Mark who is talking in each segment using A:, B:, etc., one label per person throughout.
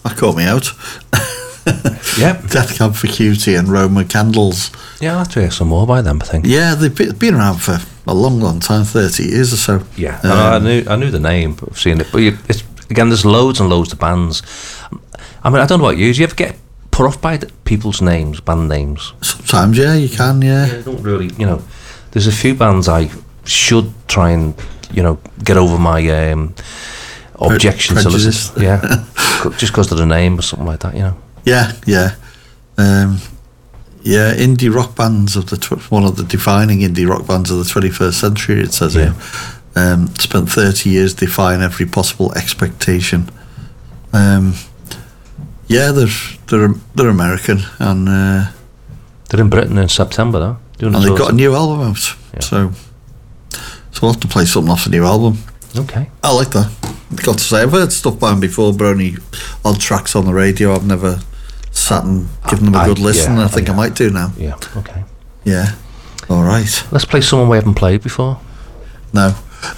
A: that caught me out.
B: Yeah.
A: Death Cab for Cutie and Roma Candles.
B: Yeah, I'll have to hear some more by them, I think.
A: Yeah, they've been around for a long time, 30 years or so.
B: Yeah, I knew the name, but I've seen it. But it's, again, there's loads and loads of bands. I mean, I don't know about you. Do you ever get put off by people's names, band names?
A: Sometimes, yeah, you can, yeah.
B: I don't really, there's a few bands I should try and, get over my objections to listen. Yeah, just because of the name or something like that,
A: Yeah. Indie rock bands of one of the defining indie rock bands of the 21st century, it says here. Spent 30 years defying every possible expectation. They're American, and
B: they're in Britain in September, though.
A: And they've got a new album out, so we'll have to play something off the new album.
B: Okay,
A: I like that. I've got to say, I've heard stuff by them before, but only odd tracks on the radio. I've never sat and given them a good listen. I think I might do now.
B: Yeah, okay.
A: Yeah, all right.
B: Let's play someone we haven't played before.
A: No.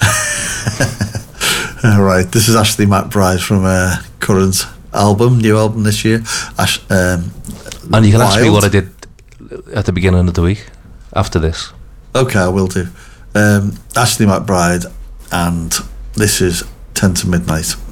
A: All right, this is Ashley McBride from current new album this year.
B: And you can ask me what I did at the beginning of the week after this.
A: Okay, I will do. Ashley McBride, and this is 10 to Midnight.